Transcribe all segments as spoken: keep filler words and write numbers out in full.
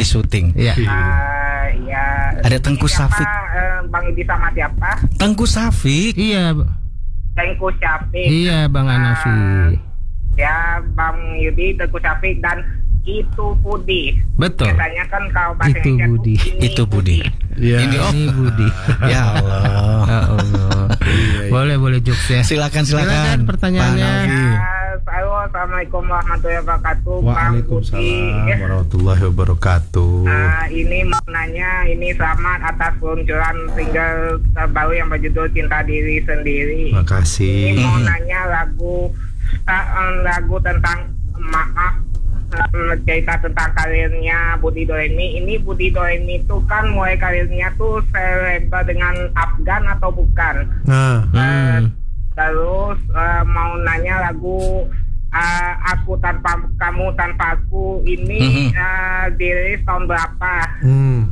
syuting. Iya. Uh, ya. Ada Tengku siapa, Safik. Uh, Bang Yudi sama siapa? Tengku Safik. Iya. Tengku Safik. Iya, Bang Hanafi. Uh, ya, Bang Yudi, Tengku Safik dan itu Budi. Betul. Biasanya kan kalau bahasa Itu Indonesia Budi. ini Itu Budi. Ya. Ini oh. Ini Budi. Ya Allah. Ya Allah. Boleh boleh jokes ya. Silakan silakan. Silakan pertanyaannya. Pak Nafi. Ya, halo, assalamualaikum warahmatullahi wabarakatuh. Bang Budi. Waalaikumsalam warahmatullahi wabarakatuh. Uh, ini mau nanya, ini selamat atas peluncuran single terbaru yang berjudul Cinta Diri Sendiri. Makasih. Ini mau nanya lagu uh, lagu tentang maaf, uh, cerita tentang karirnya Budi Doremi. Ini Budi Doremi itu kan mulai karirnya tuh selebgram dengan Afgan atau bukan? Nah, Uh, Hmm. terus uh, mau nanya lagu uh, Aku Tanpa Kamu Tanpa Aku ini Mhm. uh, dirilis tahun berapa? hmm.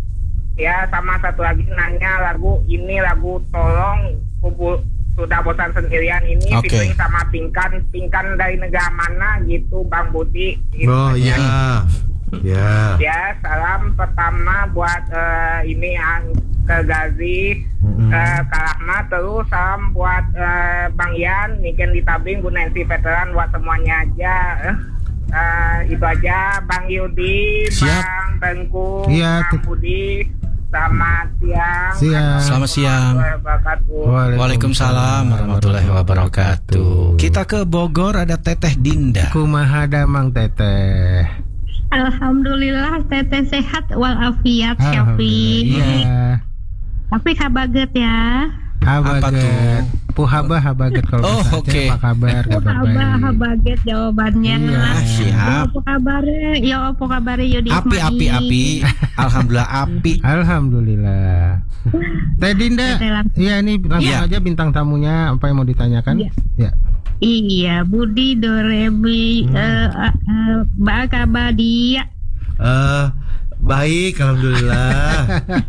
Ya, sama satu lagi nanya lagu ini lagu Tolong Kubu Sudah Bosan Sendirian ini Oke. featuring sama Pinkan. Pinkan dari negara mana gitu Bang Budi? Gitu. Oh iya. Ya. Ya, salam pertama buat uh, ini yang ke Gazi, Mm-mm. uh, Kak Rahmat, terus salam buat uh, Bang Yan, Niken di Tabing, Bu Nancy Veteran, buat semuanya aja. Uh, uh, itu aja, Bang Yudi, Siap. Bang Tengku, Iya, Bang t- Budi, selamat siang. Siang. Selamat siang. Wabarakatuh. Waalaikumsalam warahmatullahi wabarakatuh. Kita ke Bogor, ada Teteh Dinda. Kumaha Mang Teteh. Alhamdulillah teteh sehat walafiat Syafi. Iya. Tapi kabaget ya. Apa tuh? Habaget. Puhaba habaget kalau Oh, bahasa Aceh. oke. Apa kabar? Kabar Haba baik. habaget jawabannya. Iya. Ah, siap. Apa kabar? Ya apa kabar Yudi Api Ismail? api api. Alhamdulillah api. Alhamdulillah. Teh Dinda. Teteh langsung. Iya, ini langsung Iya. aja bintang tamunya, apa yang mau ditanyakan? Iya. Ya. Iya, Budi Doremi Hmm. eh eh, eh, Baka dia. Eh, baik, alhamdulillah.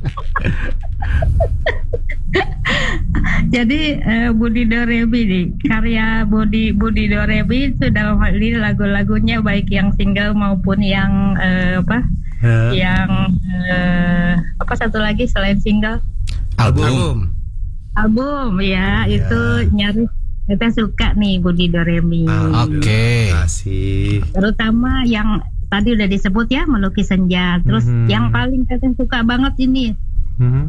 Jadi eh, Budi Doremi nih, karya Budi Budi Doremi itu dalam hal ini lagu-lagunya baik yang single maupun yang eh, apa? Eh, Yang eh, apa satu lagi selain single? Album. Album ya, Ya. itu nyaris kita suka nih Budi Doremi. alhamdulillah, Oke. Terima kasih. Terutama yang tadi udah disebut ya, Melukis Senja. Terus Mhm. yang paling kita suka banget ini Hmm.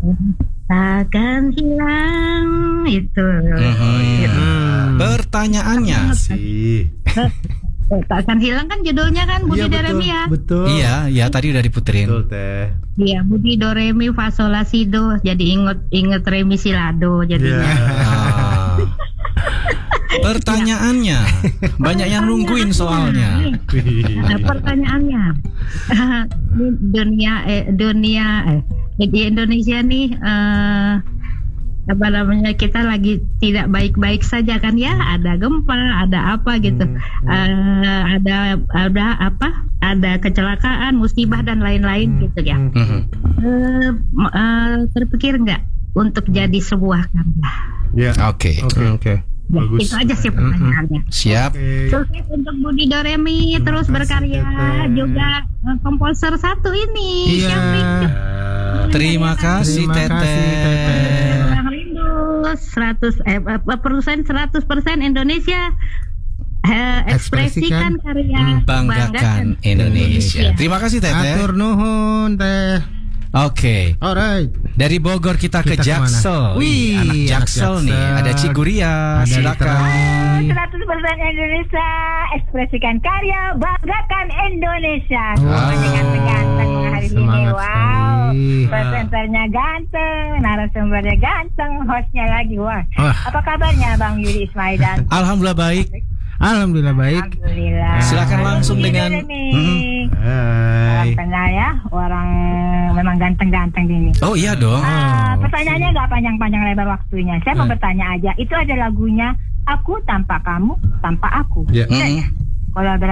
takkan hilang itu. Mhm. Hmm. Pertanyaannya. Kasih. Eh, Takkan hilang kan judulnya kan Budi Iya, betul, Doremi ya. betul. Iya, ya tadi udah diputerin. Betul teh. Iya, Budi Doremi fa sol la si do. Jadi inget inget Remi Silado jadinya. Ya. Ah. Pertanyaannya banyak yang nungguin soalnya. Nah, pertanyaannya di dunia eh, dunia eh, di Indonesia nih eh, apa namanya, kita lagi tidak baik-baik saja kan ya, ada gempa, ada apa gitu, Hmm, Eh, ada ada apa, ada kecelakaan, musibah dan lain-lain gitu ya. Hmm. Mhm. Eh, m- eh, terpikir nggak untuk jadi sebuah karya? Ya. Oke, Oke, oke. Ya, Bagus. itu aja sih pertanyaannya. siap. Oke. Sukses untuk Budi Doremi, Terima terus kasih, berkarya Teteh. juga eh, komposer satu ini. Iya. Syafiq. Terima kasih Terima kasih, Teteh. Teteh. Orang rindu seratus eh eh, persen seratus persen Indonesia, eh, ekspresikan karya, Banggakan Indonesia. Terima kasih Teteh. Atur nuhun Teh. Oke, Alright. dari Bogor kita, ke Kita kemana? Jaksel. Wih, anak anak Jaksel nih. Jaksel. Ada Ciguria. Ada Silakan. literasi. seratus persen Indonesia, ekspresikan karya, banggakan Indonesia. Wow. Semuanya ganteng-ganteng hari ini. Semangat Wow, sekali. presenternya ganteng, narasumbernya ganteng, hostnya lagi. Wah, Wah. apa kabarnya Bang Yudi Ismail dan Alhamdulillah baik. Alhamdulillah baik. Alhamdulillah. Silakan langsung Budi dengan- Doremi. Mhm. Orang Hai. tengah ya, orang memang ganteng-ganteng ini. Oh iya dong. Ah, oke. pertanyaannya nggak panjang-panjang lebar waktunya. Saya mau Eh. bertanya aja. Itu ada lagunya Aku Tanpa Kamu Tanpa Aku. Ya. Iya Mhm. ya? Kolaborasi